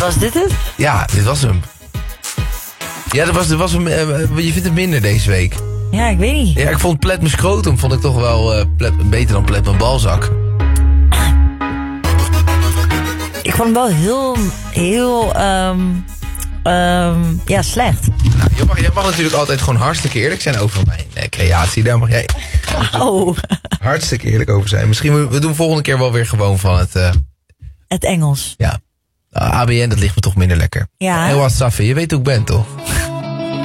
Was dit het? Ja, dit was hem. Ja, dat was hem. Je vindt het minder deze week. Ja, ik weet niet. Ja, ik vond Plet mijn scrotum vond ik toch wel beter dan Plet mijn balzak. Ik vond hem wel heel slecht. Nou, jij mag natuurlijk altijd gewoon hartstikke eerlijk zijn over mijn creatie. Daar mag jij hartstikke eerlijk over zijn. Misschien we doen volgende keer wel weer gewoon van het Engels. Ja. ABN, dat ligt me toch minder lekker. Ja. Heel wat Safi, je weet hoe ik ben toch?